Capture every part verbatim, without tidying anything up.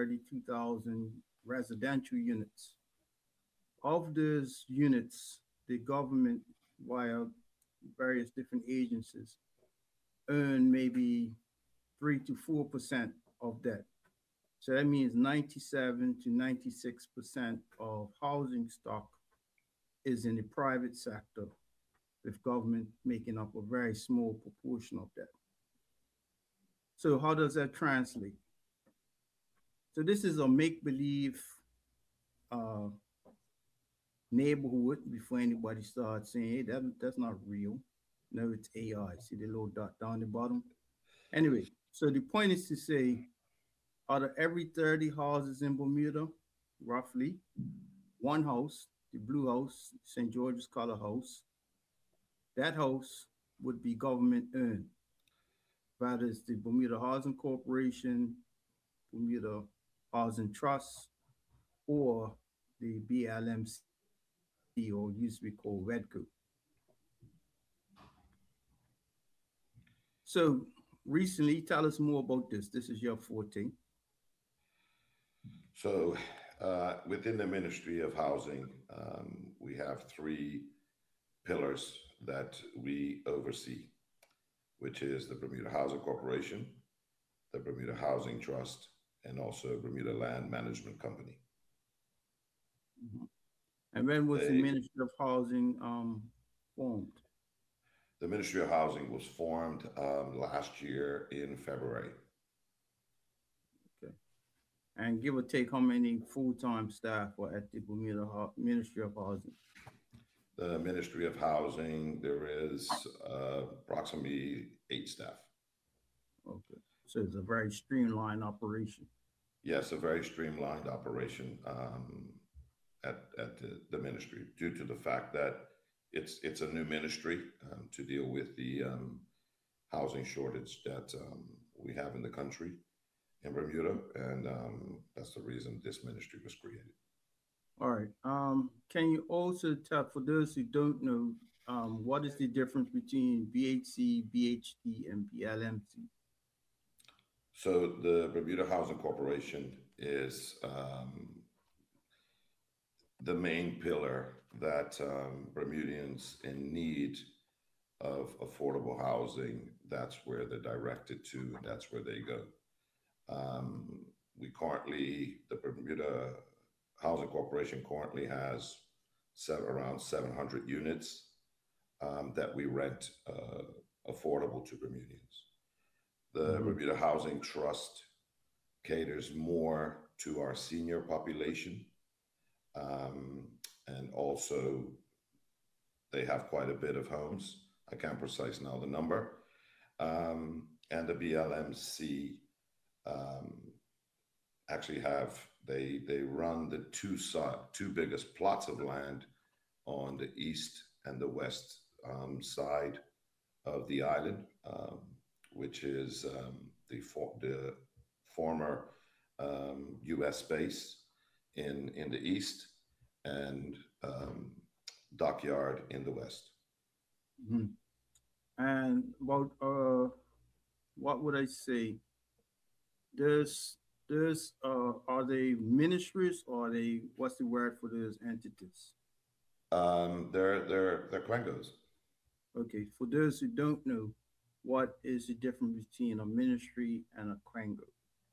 thirty-two thousand residential units. Of those units, the government, via various different agencies, earn maybe three to four percent of that. So that means ninety-seven to ninety-six percent of housing stock is in the private sector, with government making up a very small proportion of that. So how does that translate? So this is a make-believe uh, neighborhood before anybody starts saying, hey, that, that's not real. No, it's A I. See the little dot down the bottom? Anyway, so the point is to say, out of every thirty houses in Bermuda, roughly, one house, the blue house, Saint George's Color House, that house would be government owned. That is the Bermuda Housing Corporation, Bermuda Housing Trust, or the B L M C, or used to be called Redco. So recently, tell us more about this. This is your forte. So uh, within the Ministry of Housing, um, we have three pillars that we oversee, which is the Bermuda Housing Corporation, the Bermuda Housing Trust, and also Bermuda Land Management Company. Mm-hmm. And when was the They, Ministry of Housing um, formed? the Ministry of Housing was formed um, last year in February. Okay. And give or take, how many full-time staff are at the Bermuda Ministry of Housing? The Ministry of Housing, there is uh, approximately eight staff. Okay. So it's a very streamlined operation. Yes, a very streamlined operation um, at, at the, the ministry, due to the fact that it's it's a new ministry um, to deal with the um, housing shortage that um, we have in the country in Bermuda, and um, that's the reason this ministry was created. All right. Um, can you also tell, for those who don't know, um, what is the difference between B H C, B H D, and B L M C? So the Bermuda Housing Corporation is um, the main pillar that um, Bermudians in need of affordable housing, that's where they're directed to, and that's where they go. Um, we currently, the Bermuda Housing Corporation currently has seven, around seven hundred units um, that we rent uh, affordable to Bermudians. The Mm-hmm. Bermuda Housing Trust caters more to our senior population. Um, and also, they have quite a bit of homes. I can't precise now the number. Um, and the B L M C um, actually have, they, they run the two, side, two biggest plots of land on the east and the west um, side of the island, um, which is um, the, for, the former um, U S base in, in the east, and um, Dockyard in the west. Mm-hmm. And about, uh, what would I say? There's, there's, uh, are they ministries, or are they, what's the word for those entities? Um, they're, they're, they're Quangos. Okay, for those who don't know, what is the difference between a ministry and a Quango?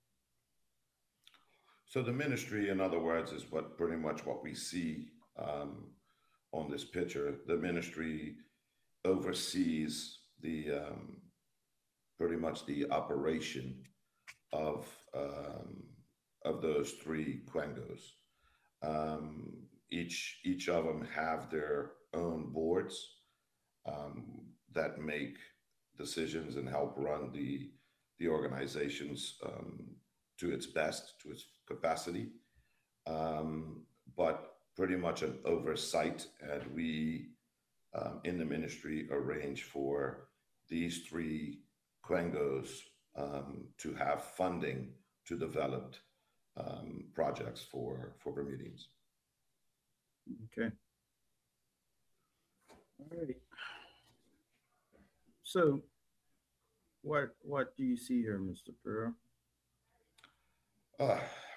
So the ministry, in other words, is what pretty much what we see um, on this picture. The ministry oversees the um, pretty much the operation of um, of those three Quangos. Um, each each of them have their own boards um, that make decisions and help run the the organizations um, to its best, to its capacity. Um, but pretty much an oversight, and we um, in the ministry arrange for these three Quangos um, to have funding to develop um, projects for, for Bermudians. Okay. All right. So what what do you see here, Mister Pereira? Uh,